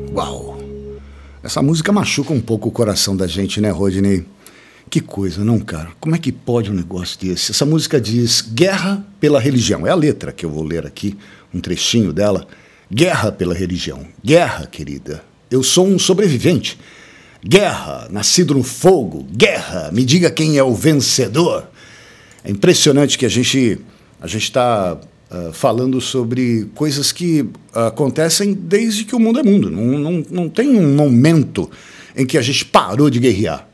Uau! Essa música machuca um pouco o coração da gente, né, Rodney? Que coisa, não, cara? Como é que pode um negócio desse? Essa música diz guerra pela religião. É a letra que eu vou ler aqui, um trechinho dela. Guerra pela religião. Guerra, querida. Eu sou um sobrevivente. Guerra, nascido no fogo. Guerra, me diga quem é o vencedor. É impressionante que a gente está falando sobre coisas que acontecem desde que o mundo é mundo. Não tem um momento em que a gente parou de guerrear.